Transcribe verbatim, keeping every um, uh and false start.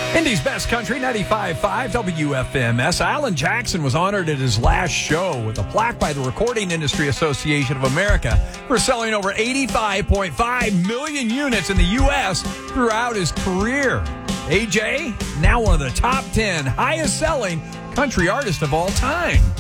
Indy's Best Country, ninety-five point five W F M S. Alan Jackson was honored at his last show with a plaque by the Recording Industry Association of America for selling over eighty-five point five million units in the U S throughout his career. A J, now one of the top ten highest selling country artists of all time.